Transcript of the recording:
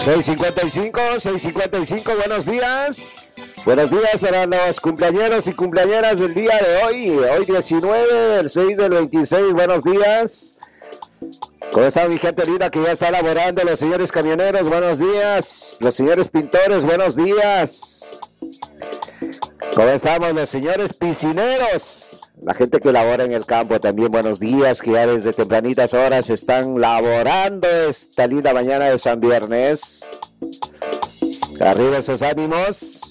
6:55, buenos días. Buenos días para los cumpleañeros y cumpleañeras del día de hoy 19 del 6 del 26, buenos días. ¿Cómo está mi gente linda que ya está laborando? Los señores camioneros, buenos días. Los señores pintores, buenos días. ¿Cómo estamos los señores piscineros? La gente que labora en el campo también, buenos días, que ya desde tempranitas horas están laborando esta linda mañana de San Viernes. Arriba esos ánimos.